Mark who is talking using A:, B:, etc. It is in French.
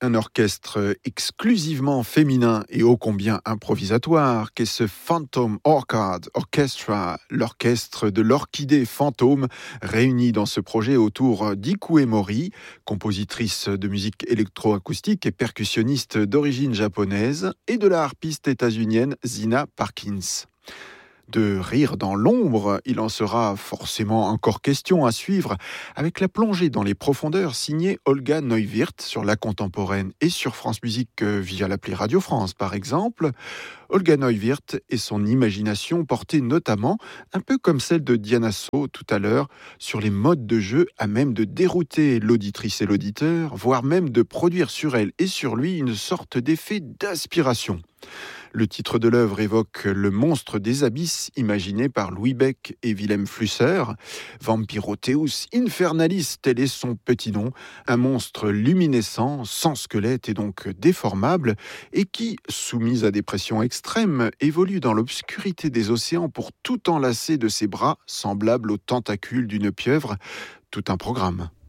A: Un orchestre exclusivement féminin et ô combien improvisatoire qu'est ce Phantom Orchid Orchestra, l'orchestre de l'orchidée fantôme, réuni dans ce projet autour d'Ikue Mori, compositrice de musique électroacoustique et percussionniste d'origine japonaise, et de la harpiste états-unienne Zina Parkins. De rire dans l'ombre, il en sera forcément encore question à suivre avec la plongée dans les profondeurs signée Olga Neuwirth sur la contemporaine et sur France Musique via l'appli Radio France par exemple. Olga Neuwirth et son imagination portée notamment, un peu comme celle de Diana So tout à l'heure, sur les modes de jeu à même de dérouter l'auditrice et l'auditeur, voire même de produire sur elle et sur lui une sorte d'effet d'aspiration. Le titre de l'œuvre évoque le monstre des abysses imaginé par Louis Beck et Wilhelm Flusser. Vampirotheus Infernalis, tel est son petit nom, un monstre luminescent, sans squelette et donc déformable, et qui, soumis à des pressions extrêmes, évolue dans l'obscurité des océans pour tout enlacer de ses bras, semblables aux tentacules d'une pieuvre. Tout un programme.